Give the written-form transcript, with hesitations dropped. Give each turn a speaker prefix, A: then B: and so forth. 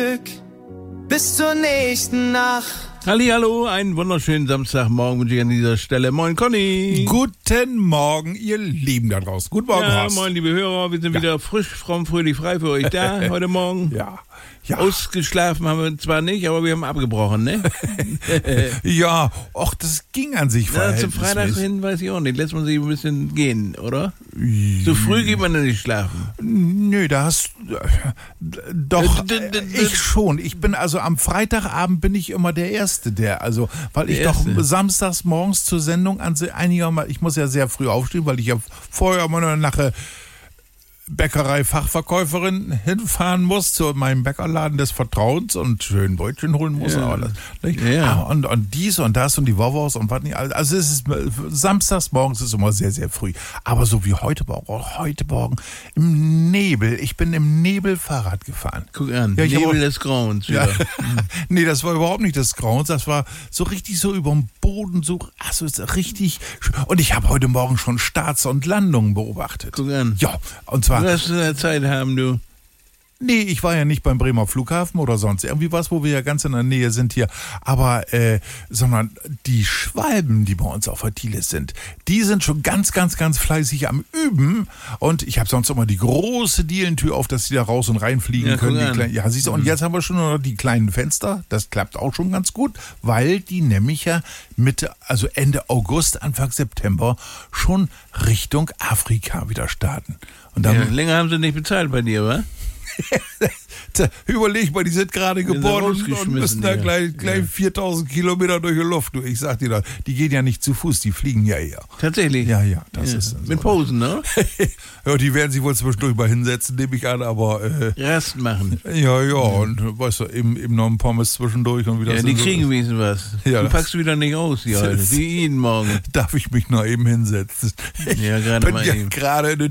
A: Bis zur nächsten Nacht.
B: Hallihallo, einen wunderschönen Samstagmorgen wünsche ich an dieser Stelle. Moin Conny.
C: Guten Morgen, ihr Lieben da draußen. Guten Morgen,
B: Ja,
C: Horst.
B: moin liebe Hörer, wir sind wieder frisch, fromm, fröhlich, frei für euch da heute Morgen.
C: Ja.
B: Ausgeschlafen haben wir zwar nicht, aber wir haben abgebrochen, ne?
C: Ja, och, das ging an sich
B: Na, zum
C: verhältnismäßig.
B: Freitag hin weiß ich auch nicht. Lässt man sich ein bisschen gehen, oder? So früh geht man ja nicht schlafen.
C: Nö, da hast doch, ich schon. Ich bin also am Freitagabend bin ich immer der Erste, weil ich doch samstags morgens zur Sendung ich muss ja sehr früh aufstehen, weil ich ja vorher immer nach Bäckerei-Fachverkäuferin hinfahren muss zu meinem Bäckerladen des Vertrauens und schön Brötchen holen muss.
B: Ja.
C: Aber
B: Ja.
C: und dies und das und die Wovos und was nicht. Also es ist samstags morgens ist immer sehr, sehr früh. Aber so wie heute Morgen im Nebel. Ich bin im Nebel Fahrrad gefahren.
B: Guck an,
C: Ja,
B: Nebel des Grauens.
C: Ja.
B: wieder.
C: Nee, das war überhaupt nicht des Grauens. Das war so richtig so überm Boden, so ist richtig schön. Und ich habe heute Morgen schon Starts und Landungen beobachtet.
B: Guck an.
C: Ja, und zwar
B: Du wirst in der Zeit haben, du.
C: Nee, ich war ja nicht beim Bremer Flughafen oder sonst irgendwie was, wo wir ja ganz in der Nähe sind hier. Aber, sondern die Schwalben, die bei uns auf der Thiele sind, die sind schon ganz, ganz, ganz fleißig am Üben. Und ich habe sonst immer die große Dielentür auf, dass sie da raus und reinfliegen
B: Ja,
C: können.
B: guck an.
C: Ja, siehst du, und jetzt haben wir schon noch die kleinen Fenster. Das klappt auch schon ganz gut, weil die nämlich ja Ende August, Anfang September schon Richtung Afrika wieder starten. Und dann
B: Ja, länger haben sie nicht bezahlt bei dir, wa?
C: Überleg mal, die sind gerade geboren und
B: rausgeschmissen,
C: müssen da
B: ja.
C: gleich 4000 Kilometer durch die Luft. Du, ich sag dir das, die gehen ja nicht zu Fuß, die fliegen ja eher.
B: Tatsächlich.
C: Ja, das ist so.
B: Mit Posen, ne?
C: Ja, die werden sich wohl zwischendurch mal hinsetzen, nehme ich an, aber
B: Rast machen.
C: ja, und weißt du, eben noch ein Pommes zwischendurch und wieder
B: Ja,
C: so.
B: die kriegen wenigstens was.
C: Ja,
B: Du
C: das-
B: packst wieder nicht aus hier heute. Wie jeden Morgen.
C: Darf ich mich noch eben hinsetzen? Ich
B: Ja, gerade
C: bin
B: mal
C: ja
B: eben.
C: gerade in eine